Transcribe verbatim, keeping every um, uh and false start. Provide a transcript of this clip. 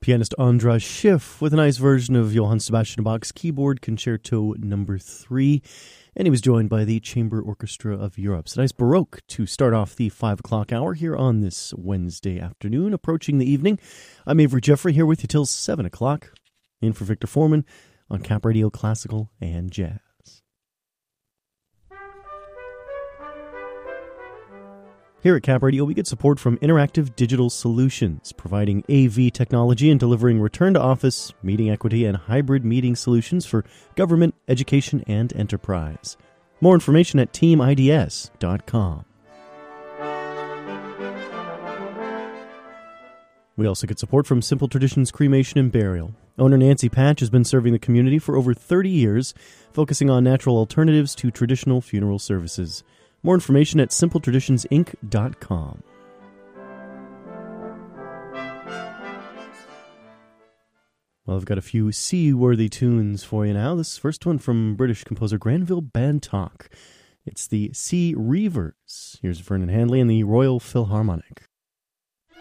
Pianist Andras Schiff with a nice version of Johann Sebastian Bach's Keyboard Concerto Number three, and he was joined by the Chamber Orchestra of Europe. It's a nice Baroque to start off the five o'clock hour here on this Wednesday afternoon, approaching the evening. I'm Avery Jeffrey here with you till seven o'clock, in for Victor Foreman on Cap Radio Classical and Jazz. Here at Cap Radio, we get support from Interactive Digital Solutions, providing A V technology and delivering return-to-office, meeting equity, and hybrid meeting solutions for government, education, and enterprise. More information at team I D S dot com. We also get support from Simple Traditions Cremation and Burial. Owner Nancy Patch has been serving the community for over thirty years, focusing on natural alternatives to traditional funeral services. More information at simple traditions inc dot com. Well, I've got a few sea-worthy tunes for you now. This first one from British composer Granville Bantock. It's the Sea Reavers. Here's Vernon Handley and the Royal Philharmonic.